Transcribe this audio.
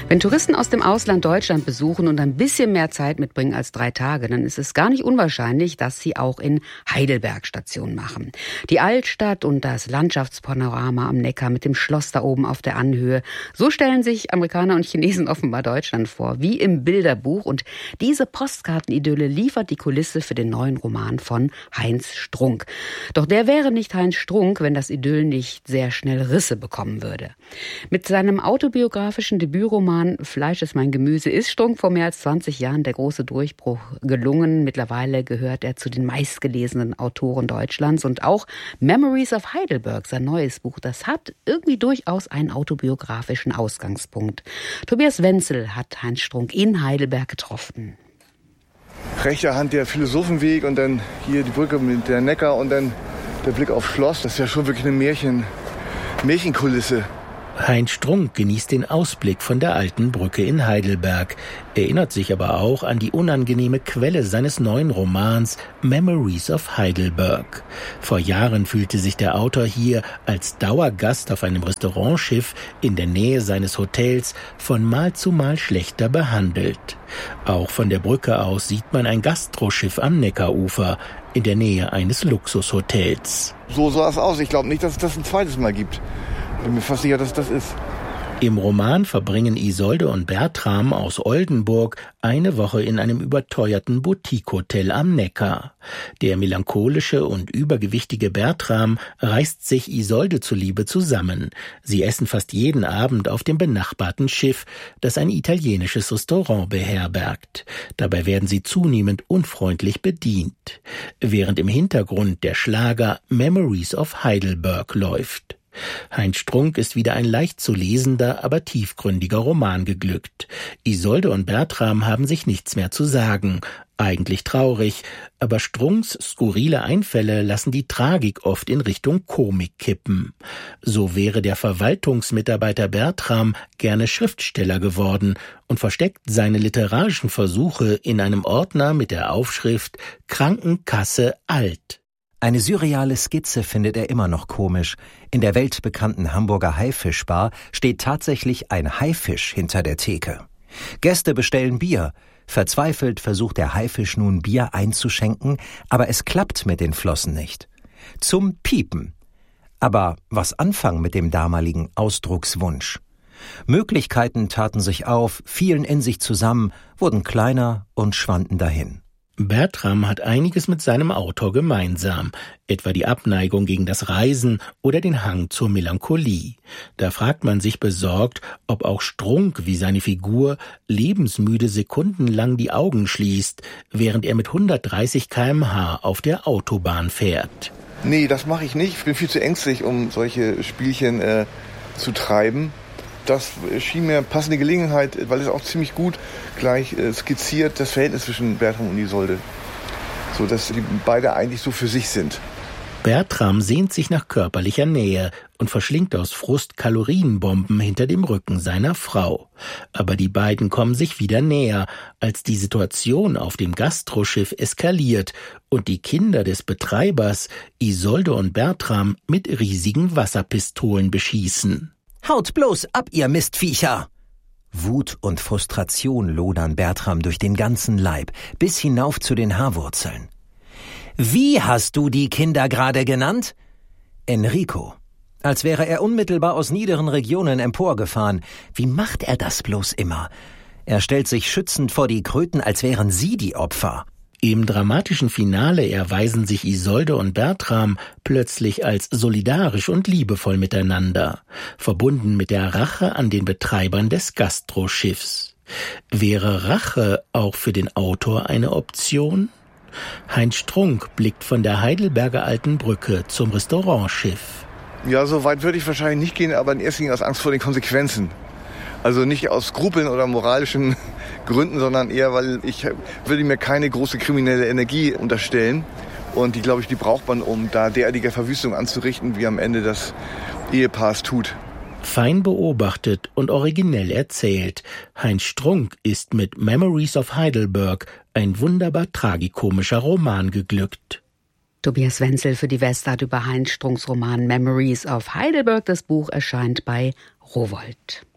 Wenn Touristen aus dem Ausland Deutschland besuchen und ein bisschen mehr Zeit mitbringen als 3 Tage, dann ist es gar nicht unwahrscheinlich, dass sie auch in Heidelberg Station machen. Die Altstadt und das Landschaftspanorama am Neckar mit dem Schloss da oben auf der Anhöhe. So stellen sich Amerikaner und Chinesen offenbar Deutschland vor, wie im Bilderbuch. Und diese Postkartenidylle liefert die Kulisse für den neuen Roman von Heinz Strunk. Doch der wäre nicht Heinz Strunk, wenn das Idyll nicht sehr schnell Risse bekommen würde. Mit seinem autobiografischen Debütroman Fleisch ist mein Gemüse ist Strunk vor mehr als 20 Jahren der große Durchbruch gelungen. Mittlerweile gehört er zu den meistgelesenen Autoren Deutschlands. Und auch Memories of Heidelberg, sein neues Buch, das hat irgendwie durchaus einen autobiografischen Ausgangspunkt. Tobias Wenzel hat Heinz Strunk in Heidelberg getroffen. Rechter Hand der Philosophenweg und dann hier die Brücke mit der Neckar und dann der Blick aufs Schloss. Das ist ja schon wirklich eine Märchenkulisse. Heinz Strunk genießt den Ausblick von der alten Brücke in Heidelberg, erinnert sich aber auch an die unangenehme Quelle seines neuen Romans Memories of Heidelberg. Vor Jahren fühlte sich der Autor hier als Dauergast auf einem Restaurantschiff in der Nähe seines Hotels von Mal zu Mal schlechter behandelt. Auch von der Brücke aus sieht man ein Gastroschiff am Neckarufer in der Nähe eines Luxushotels. So sah es aus. Ich glaube nicht, dass es das ein zweites Mal gibt. Ich bin mir fast sicher, dass das ist. Im Roman verbringen Isolde und Bertram aus Oldenburg eine Woche in einem überteuerten Boutique-Hotel am Neckar. Der melancholische und übergewichtige Bertram reißt sich Isolde zuliebe zusammen. Sie essen fast jeden Abend auf dem benachbarten Schiff, das ein italienisches Restaurant beherbergt. Dabei werden sie zunehmend unfreundlich bedient, während im Hintergrund der Schlager Memories of Heidelberg läuft. Heinz Strunk ist wieder ein leicht zu lesender, aber tiefgründiger Roman geglückt. Isolde und Bertram haben sich nichts mehr zu sagen. Eigentlich traurig, aber Strunks skurrile Einfälle lassen die Tragik oft in Richtung Komik kippen. So wäre der Verwaltungsmitarbeiter Bertram gerne Schriftsteller geworden und versteckt seine literarischen Versuche in einem Ordner mit der Aufschrift Krankenkasse alt. Eine surreale Skizze findet er immer noch komisch. In der weltbekannten Hamburger Haifischbar steht tatsächlich ein Haifisch hinter der Theke. Gäste bestellen Bier. Verzweifelt versucht der Haifisch nun Bier einzuschenken, aber es klappt mit den Flossen nicht. Zum Piepen. Aber was anfangen mit dem damaligen Ausdruckswunsch? Möglichkeiten taten sich auf, fielen in sich zusammen, wurden kleiner und schwanden dahin. Bertram hat einiges mit seinem Autor gemeinsam, etwa die Abneigung gegen das Reisen oder den Hang zur Melancholie. Da fragt man sich besorgt, ob auch Strunk wie seine Figur lebensmüde sekundenlang die Augen schließt, während er mit 130 km/h auf der Autobahn fährt. Nee, das mache ich nicht. Ich bin viel zu ängstlich, um solche Spielchen zu treiben. Das schien mir eine passende Gelegenheit, weil es auch ziemlich gut gleich skizziert das Verhältnis zwischen Bertram und Isolde, so dass die beide eigentlich so für sich sind. Bertram sehnt sich nach körperlicher Nähe und verschlingt aus Frust Kalorienbomben hinter dem Rücken seiner Frau. Aber die beiden kommen sich wieder näher, als die Situation auf dem Gastroschiff eskaliert und die Kinder des Betreibers, Isolde und Bertram, mit riesigen Wasserpistolen beschießen. »Haut bloß ab, ihr Mistviecher!« Wut und Frustration lodern Bertram durch den ganzen Leib, bis hinauf zu den Haarwurzeln. »Wie hast du die Kinder gerade genannt?« »Enrico«, als wäre er unmittelbar aus niederen Regionen emporgefahren. Wie macht er das bloß immer? Er stellt sich schützend vor die Kröten, als wären sie die Opfer. Im dramatischen Finale erweisen sich Isolde und Bertram plötzlich als solidarisch und liebevoll miteinander, verbunden mit der Rache an den Betreibern des Gastroschiffs. Wäre Rache auch für den Autor eine Option? Heinz Strunk blickt von der Heidelberger Alten Brücke zum Restaurantschiff. Ja, so weit würde ich wahrscheinlich nicht gehen, aber in erster Linie aus Angst vor den Konsequenzen. Also nicht aus Skrupeln oder moralischen Gründen, sondern eher, weil ich würde mir keine große kriminelle Energie unterstellen. Und die, glaube ich, die braucht man, um da derartige Verwüstung anzurichten, wie am Ende das Ehepaar es tut. Fein beobachtet und originell erzählt. Heinz Strunk ist mit Memories of Heidelberg ein wunderbar tragikomischer Roman geglückt. Tobias Wenzel für die Westart über Heinz Strunks Roman Memories of Heidelberg. Das Buch erscheint bei Rowohlt.